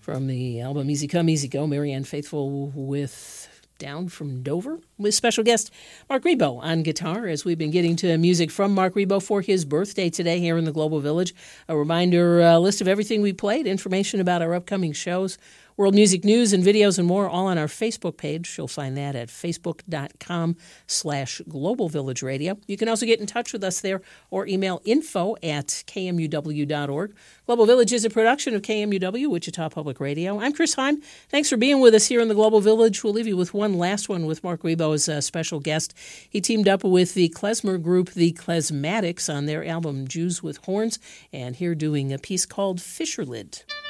From the album Easy Come, Easy Go, Marianne Faithfull with Down from Dover, with special guest Mark Ribot on guitar, as we've been getting to music from Mark Ribot for his birthday today here in the Global Village. A reminder, list of everything we played, information about our upcoming shows, world music news and videos and more, all on our Facebook page. You'll find that at facebook.com/Global Village Radio. You can also get in touch with us there or email info@kmuw.org. Global Village is a production of KMUW, Wichita Public Radio. I'm Chris Heim. Thanks for being with us here in the Global Village. We'll leave you with one last one with Mark Ribot as a special guest. He teamed up with the klezmer group, the Klezmatics, on their album Jews with Horns, and here doing a piece called Fisherlid.